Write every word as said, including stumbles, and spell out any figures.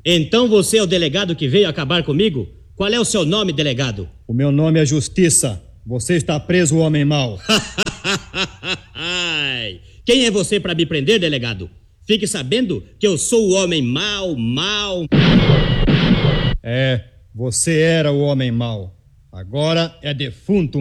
Então você é o delegado que veio acabar comigo? Qual é o seu nome, delegado? O meu nome é Justiça. Você está preso, homem mau. Quem é você para me prender, delegado? Fique sabendo que eu sou o homem mau, mau... É, você era o homem mau. Agora é defunto,